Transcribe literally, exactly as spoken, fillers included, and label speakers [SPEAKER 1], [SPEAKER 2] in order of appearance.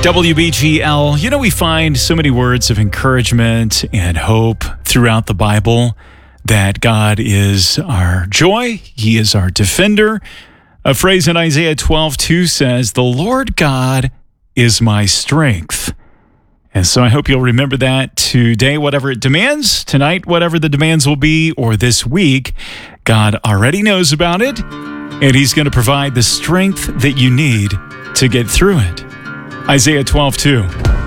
[SPEAKER 1] W B G L. You know, we find so many words of encouragement and hope throughout the Bible that God is our joy. He is our defender. A phrase in Isaiah twelve two says, "The Lord God is my strength." And so I hope you'll remember that today, whatever it demands, tonight, whatever the demands will be, or this week, God already knows about it, and He's going to provide the strength that you need to get through it. Isaiah twelve two.